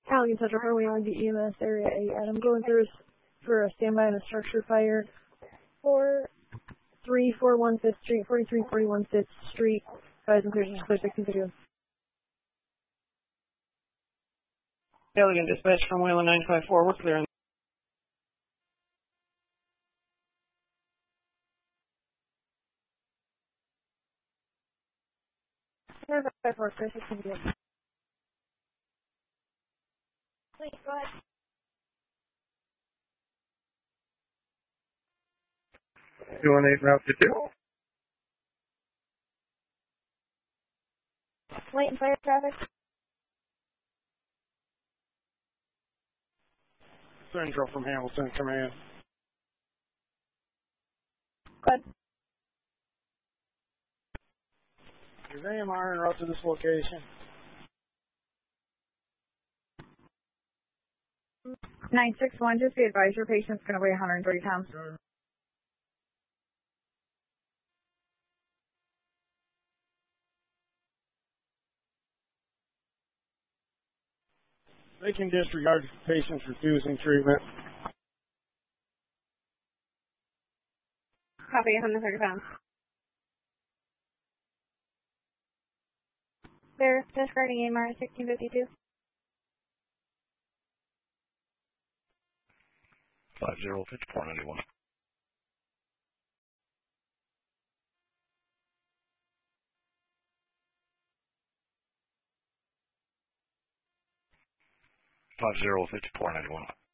Allegan Central Highway on the EMS Area 8, and I'm going through for a standby on a structure fire. 4341 5th Street, 4341 5th Street. Guys, I'm clear 16 video. Allegan dispatch from Wayland 954, we're clearing. 954, clear 16 video. Please, go ahead. 218 route to 2. Wait and fire traffic. Central from Hamilton, command. Good. Is AMR en route to this location? 961, just be advised your patient's going to weigh 130 pounds. They can disregard patients refusing treatment. Copy, 130 pounds. They're discarding AMR 1652. 505491. 505491.